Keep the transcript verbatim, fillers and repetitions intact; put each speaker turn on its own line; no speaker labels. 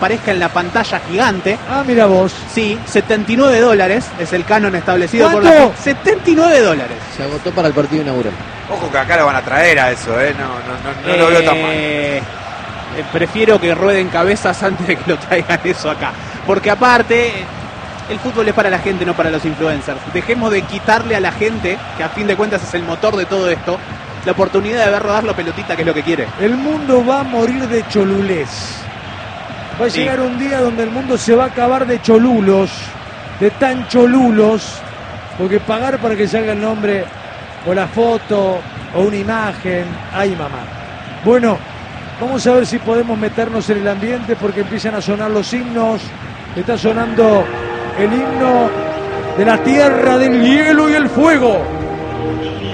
aparezca en la pantalla gigante.
Ah, mira vos.
Sí, setenta y nueve dólares es el canon establecido por
¿Cuánto?
la setenta y nueve dólares.
Se agotó para el partido inaugural.
Ojo que acá lo van a traer a eso, ¿eh? No, no, no, no eh, lo veo tan mal.
Eh, prefiero que rueden cabezas antes de que lo traigan eso acá. Porque aparte, el fútbol es para la gente, no para los influencers. Dejemos de quitarle a la gente, que a fin de cuentas es el motor de todo esto, la oportunidad de ver rodar la pelotita, que es lo que quiere.
El mundo va a morir de cholulés. Va a
Sí.
llegar un día donde el mundo se va a acabar de cholulos, de tan cholulos, porque pagar para que salga el nombre o la foto o una imagen, ay mamá. Bueno, vamos a ver si podemos meternos en el ambiente porque empiezan a sonar los himnos. Está sonando el himno de la tierra del hielo y el fuego.